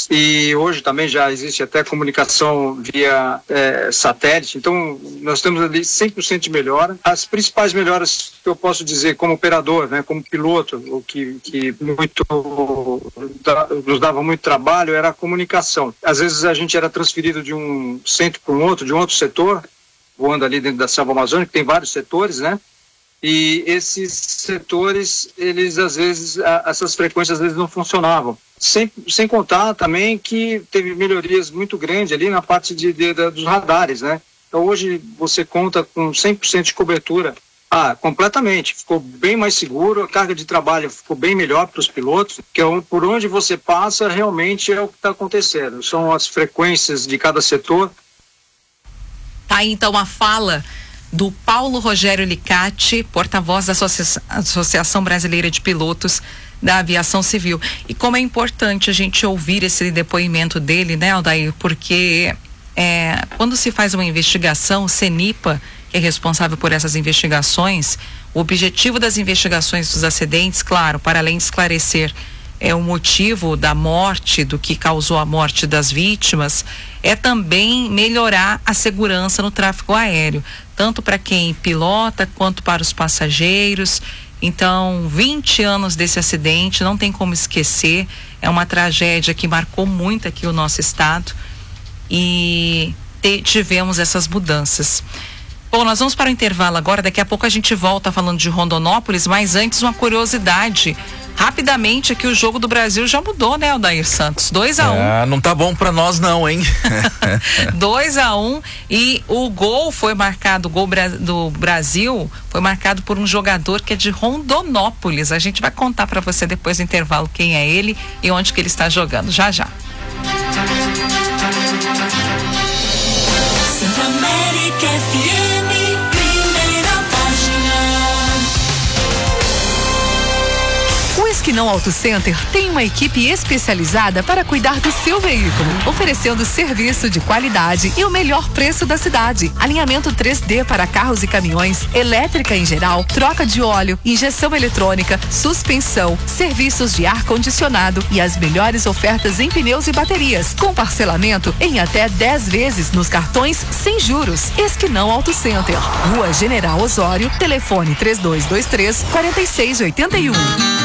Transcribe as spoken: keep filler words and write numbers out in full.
pilotos, e hoje também já existe até comunicação via é, satélite, então nós temos ali cem por cento de melhora. As principais melhoras que eu posso dizer como operador, né, como piloto, o que, que muito, da, nos dava muito trabalho era a comunicação. Às vezes a gente era transferido de um centro para um outro, de um outro setor, voando ali dentro da selva amazônica, tem vários setores, né? E esses setores, eles às vezes, a, essas frequências às vezes não funcionavam. Sem, sem contar também que teve melhorias muito grandes ali na parte de, de, de, dos radares, né? Então hoje você conta com cem por cento de cobertura. Ah, completamente. Ficou bem mais seguro, a carga de trabalho ficou bem melhor para os pilotos, que é por onde você passa realmente é o que está acontecendo. São as frequências de cada setor. Tá aí então a fala do Paulo Rogério Licati, porta-voz da Associa- Associação Brasileira de Pilotos da Aviação Civil. E como é importante a gente ouvir esse depoimento dele, né, Aldair? Porque é, quando se faz uma investigação, o CENIPA, que é responsável por essas investigações, o objetivo das investigações dos acidentes, claro, para além de esclarecer é o motivo da morte, do que causou a morte das vítimas, é também melhorar a segurança no tráfego aéreo, tanto para quem pilota quanto para os passageiros. Então, vinte anos desse acidente, não tem como esquecer, é uma tragédia que marcou muito aqui o nosso estado e te, tivemos essas mudanças. Bom, nós vamos para o intervalo agora, daqui a pouco a gente volta falando de Rondonópolis, mas antes uma curiosidade. Rapidamente aqui o jogo do Brasil já mudou, né, Aldair Santos? dois a um. Ah, não tá bom pra nós não, hein? dois a um e o gol foi marcado, o gol do Brasil foi marcado por um jogador que é de Rondonópolis. A gente vai contar pra você depois do intervalo quem é ele e onde que ele está jogando. Já, já. Esquinão Auto Center tem uma equipe especializada para cuidar do seu veículo, oferecendo serviço de qualidade e o melhor preço da cidade. Alinhamento três D para carros e caminhões, elétrica em geral, troca de óleo, injeção eletrônica, suspensão, serviços de ar-condicionado e as melhores ofertas em pneus e baterias, com parcelamento em até dez vezes nos cartões sem juros. Esquinão Auto Center, Rua General Osório, telefone três dois dois três, quatro seis oito um.